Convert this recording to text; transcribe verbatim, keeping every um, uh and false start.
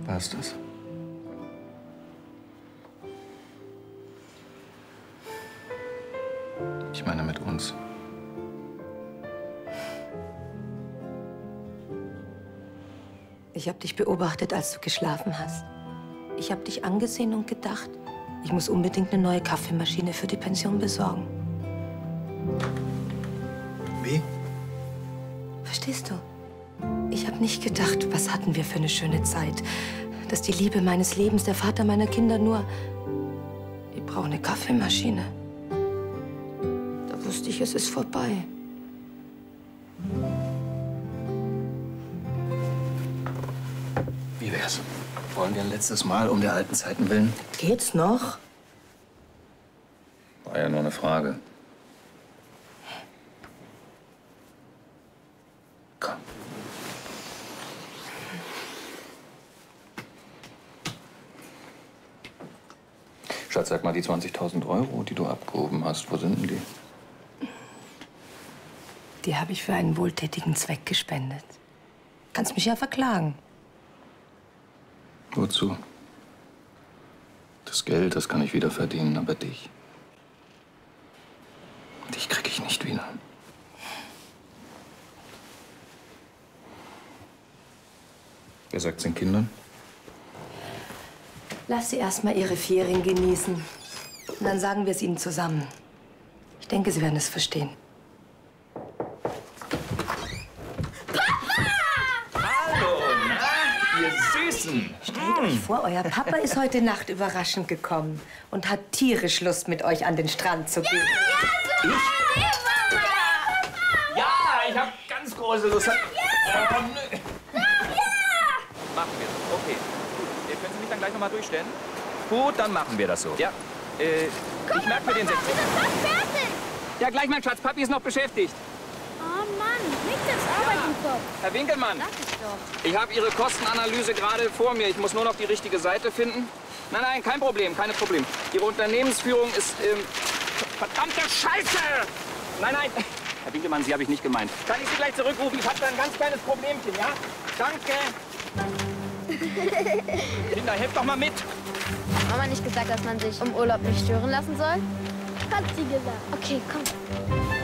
War's das? Ich meine mit uns. Ich habe dich beobachtet, als du geschlafen hast. Ich habe dich angesehen und gedacht, ich muss unbedingt eine neue Kaffeemaschine für die Pension besorgen. Wie? Verstehst du? Ich habe nicht gedacht, was hatten wir für eine schöne Zeit. Dass die Liebe meines Lebens, der Vater meiner Kinder nur... Ich brauche eine Kaffeemaschine. Da wusste ich, es ist vorbei. Wie wär's? Wollen wir ein letztes Mal um der alten Zeiten willen? Geht's noch? War ja nur eine Frage. Komm. Schatz, sag mal, die zwanzigtausend Euro, die du abgehoben hast, wo sind denn die? Die habe ich für einen wohltätigen Zweck gespendet. Kannst mich ja verklagen. Wozu? Das Geld, das kann ich wieder verdienen, aber dich... Dich krieg ich nicht wieder. Wer sagt's den Kindern? Lass sie erst mal ihre Ferien genießen. Und dann sagen wir es ihnen zusammen. Ich denke, sie werden es verstehen. Hallo, na, ihr Süßen. Stellt euch vor, euer Papa ist heute Nacht überraschend gekommen und hat tierisch Lust, mit euch an den Strand zu gehen. Ich? Ja, ich hab ganz große Lust. Oh, nö. Machen wir so. Okay. Gut. Ihr können Sie mich dann gleich noch mal durchstellen? Gut, dann machen wir das so. Ja. Äh, ich merke mir den Sitz. Wir sind fast fertig. Ja, gleich, mein Schatz. Papi ist noch beschäftigt. Oh Mann, nicht das Arbeit im Kopf. Herr Winkelmann, Sag es doch. ich habe Ihre Kostenanalyse gerade vor mir. Ich muss nur noch die richtige Seite finden. Nein, nein, kein Problem, kein Problem. Ihre Unternehmensführung ist, ähm, verdammte Scheiße! Nein, nein. Herr Winkelmann, Sie habe ich nicht gemeint. Kann ich Sie gleich zurückrufen? Ich habe da ein ganz kleines Problemchen, ja? Danke. Kinder, helft doch mal mit. Hat Mama nicht gesagt, dass man sich im Urlaub nicht stören lassen soll? Hat sie gesagt. Okay, komm.